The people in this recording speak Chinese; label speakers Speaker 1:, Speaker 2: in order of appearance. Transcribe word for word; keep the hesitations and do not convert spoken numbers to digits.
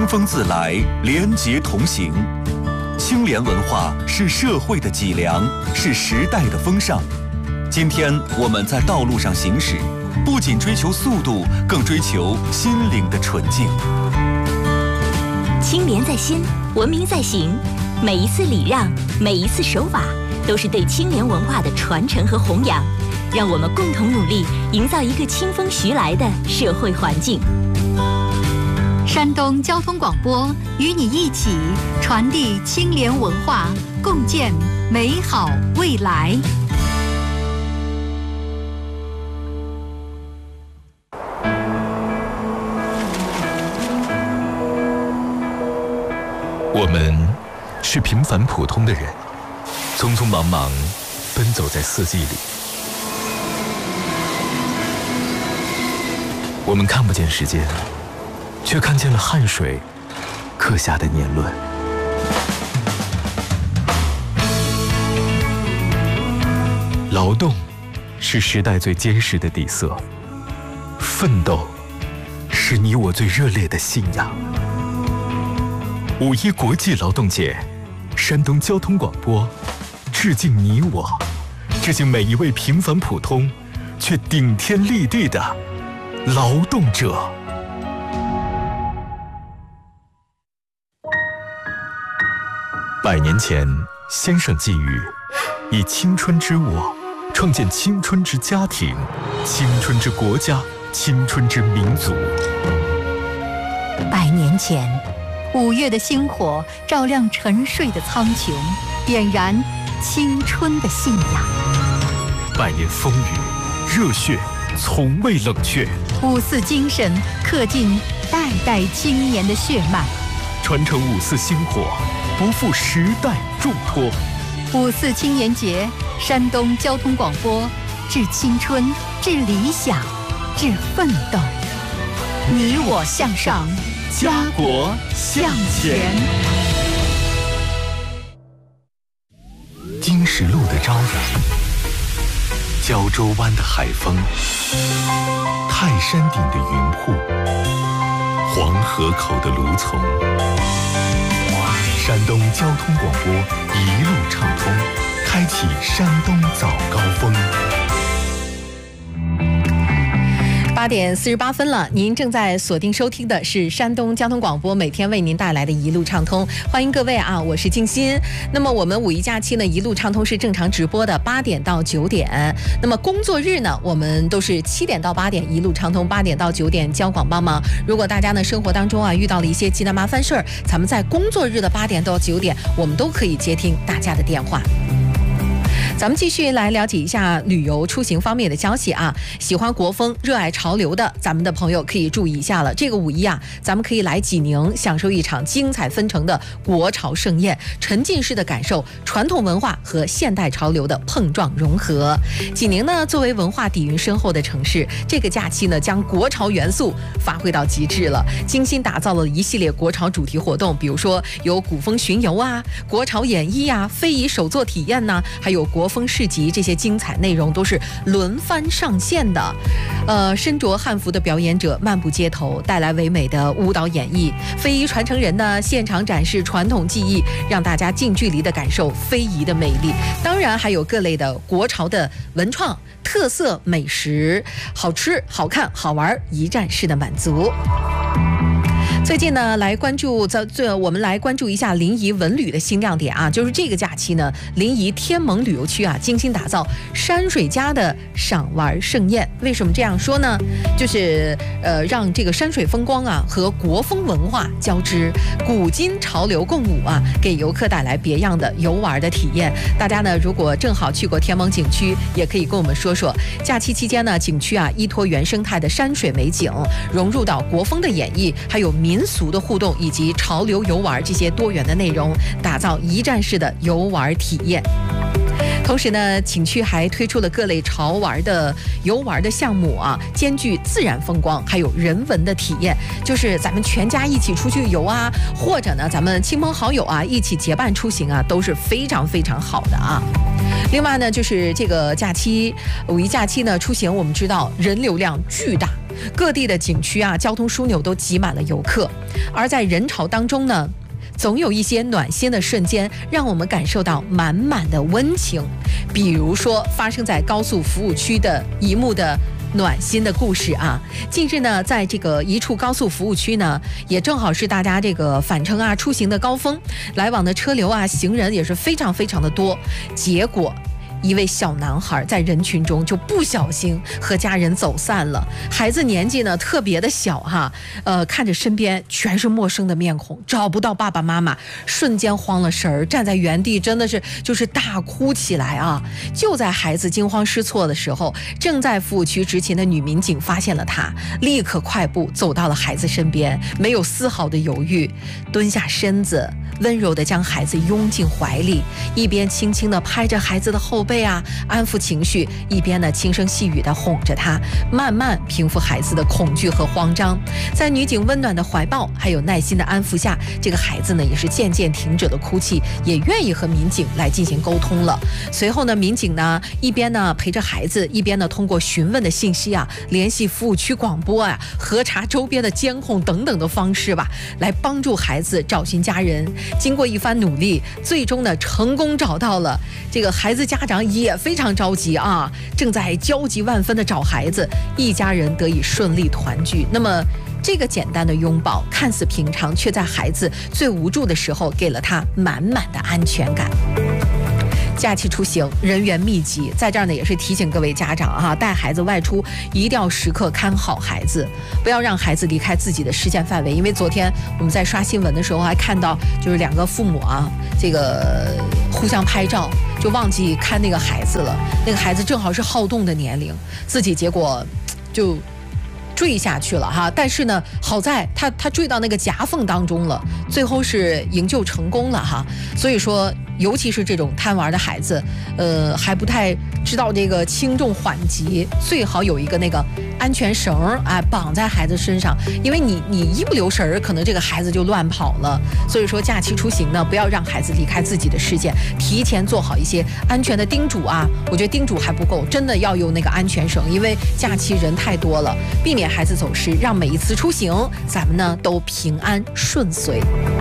Speaker 1: 清风自来，廉洁同行。清廉文化是社会的脊梁，是时代的风尚。今天我们在道路上行驶，不仅追求速度，更追求心灵的纯净。
Speaker 2: 清廉在心，文明在行。每一次礼让，每一次守法，都是对清廉文化的传承和弘扬。让我们共同努力，营造一个清风徐来的社会环境。
Speaker 3: 山东交通广播与你一起传递清廉文化，共建美好未来。
Speaker 4: 我们是平凡普通的人，匆匆忙忙奔走在四季里。我们看不见时间，却看见了汗水刻下的年轮。劳动是时代最坚实的底色，奋斗是你我最热烈的信仰。五一国际劳动节，山东交通广播致敬你我，致敬每一位平凡普通却顶天立地的劳动者。百年前，先生寄语：以青春之我，创建青春之家庭，青春之国家，青春之民族。
Speaker 3: 百年前，五月的星火照亮沉睡的苍穹，点燃青春的信仰。
Speaker 4: 百年风雨，热血从未冷却。
Speaker 3: 五四精神刻进代代青年的血脉，
Speaker 4: 传承五四星火，不负时代重托。
Speaker 3: 五四青年节，山东交通广播致青春，致理想，致奋斗。你我向上，家国向前。
Speaker 4: 金石路的朝阳，胶州湾的海风，泰山顶的云瀑，黄河口的芦丛。山东交通广播一路畅通，开启山东早高峰。
Speaker 5: 八点四十八分了，您正在锁定收听的是山东交通广播每天为您带来的一路畅通，欢迎各位啊，我是静心。那么我们五一假期呢，一路畅通是正常直播的八点到九点，那么工作日呢，我们都是七点到八点一路畅通，八点到九点交广帮忙。如果大家呢生活当中啊遇到了一些急难麻烦事儿，咱们在工作日的八点到九点，我们都可以接听大家的电话。咱们继续来了解一下旅游出行方面的消息啊！喜欢国风、热爱潮流的咱们的朋友可以注意一下了。这个五一啊，咱们可以来济宁享受一场精彩纷呈的国潮盛宴，沉浸式的感受传统文化和现代潮流的碰撞融合。济宁呢，作为文化底蕴深厚的城市，这个假期呢，将国潮元素发挥到极致了，精心打造了一系列国潮主题活动，比如说有古风巡游啊、国潮演绎啊、非遗手作体验呐、啊，还有国风市集，这些精彩内容都是轮番上线的。呃，身着汉服的表演者漫步街头，带来唯美的舞蹈演绎；非遗传承人呢，现场展示传统技艺，让大家近距离的感受非遗的魅力。当然，还有各类的国潮的文创、特色美食，好吃、好看、好玩，一站式的满足。最近呢，来关注在这，我们来关注一下临沂文旅的新亮点啊，就是这个假期呢，临沂天盟旅游区啊，精心打造山水家的赏玩盛宴。为什么这样说呢？就是呃，让这个山水风光啊和国风文化交织，古今潮流共舞啊，给游客带来别样的游玩的体验。大家呢，如果正好去过天盟景区，也可以跟我们说说。假期期间呢，景区啊依托原生态的山水美景，融入到国风的演绎，还有民民俗的互动以及潮流游玩这些多元的内容，打造一站式的游玩体验。同时呢，景区还推出了各类潮玩的游玩的项目啊，兼具自然风光还有人文的体验，就是咱们全家一起出去游啊，或者呢咱们亲朋好友啊一起结伴出行啊，都是非常非常好的啊。另外呢，就是这个假期五一假期呢出行，我们知道人流量巨大， 各地的景区啊，交通枢纽都挤满了游客，而在人潮当中呢，总有一些暖心的瞬间，让我们感受到满满的温情。比如说，发生在高速服务区的一幕的暖心的故事啊。近日呢，在这个一处高速服务区呢，也正好是大家这个返程啊、出行的高峰，来往的车流啊、行人也是非常非常的多。结果，一位小男孩在人群中就不小心和家人走散了。孩子年纪呢特别的小哈，呃，看着身边全是陌生的面孔，找不到爸爸妈妈，瞬间慌了神儿，站在原地真的是就是大哭起来啊！就在孩子惊慌失措的时候，正在服务区执勤的女民警发现了他，立刻快步走到了孩子身边，没有丝毫的犹豫，蹲下身子，温柔地将孩子拥进怀里，一边轻轻地拍着孩子的后背啊，安抚情绪，一边呢轻声细语地哄着他，慢慢平复孩子的恐惧和慌张。在女警温暖的怀抱还有耐心的安抚下，这个孩子呢也是渐渐停止了哭泣，也愿意和民警来进行沟通了。随后呢，民警呢一边呢陪着孩子，一边呢通过询问的信息啊，联系服务区广播啊，核查周边的监控等等的方式吧，来帮助孩子找寻家人。经过一番努力，最终呢成功找到了。这个孩子家长也非常着急啊，正在焦急万分的找孩子，一家人得以顺利团聚。那么这个简单的拥抱看似平常，却在孩子最无助的时候给了他满满的安全感。假期出行人员密集，在这儿呢也是提醒各位家长哈、啊，带孩子外出一定要时刻看好孩子，不要让孩子离开自己的视线范围。因为昨天我们在刷新闻的时候还看到，就是两个父母啊，这个互相拍照，就忘记看那个孩子了。那个孩子正好是好动的年龄，自己结果就坠下去了哈，但是呢，好在他他坠到那个夹缝当中了，最后是营救成功了哈。所以说，尤其是这种贪玩的孩子，呃，还不太知道这个轻重缓急，最好有一个那个安全绳哎绑在孩子身上，因为你你一不留神，可能这个孩子就乱跑了。所以说，假期出行呢，不要让孩子离开自己的视线，提前做好一些安全的叮嘱啊。我觉得叮嘱还不够，真的要用那个安全绳，因为假期人太多了，避免孩子走失，让每一次出行咱们呢都平安顺遂。